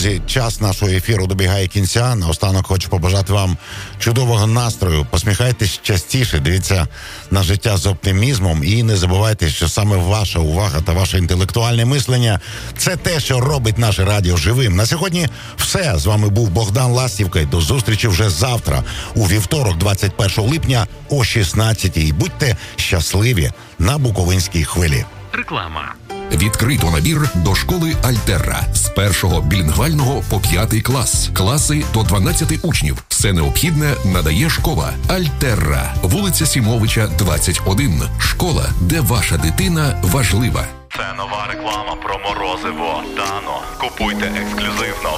друзі, час нашого ефіру добігає кінця. Наостанок хочу побажати вам чудового настрою. Посміхайтесь частіше, дивіться на життя з оптимізмом і не забувайте, що саме ваша увага та ваше інтелектуальне мислення – це те, що робить наше радіо живим. На сьогодні все. З вами був Богдан Ластівка. До зустрічі вже завтра, у вівторок, 21 липня о 16-й. Будьте щасливі на Буковинській хвилі. Реклама. Відкрито набір до школи Альтерра з 1-го білінгвального по 5-й клас. Класи до 12 учнів. Все необхідне надає школа Альтерра. Вулиця Сімовича, 21. Школа, де ваша дитина важлива. Це нова реклама про морозиво Дано. Купуйте ексклюзивно